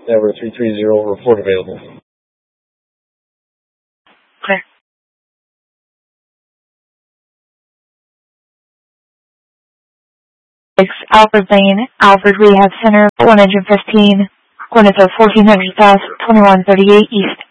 Tower 330, report available. Clear. 6 Alfred Lane, Alfred Rehab Center, 115, Gwinnett 1400 South, 2138 East.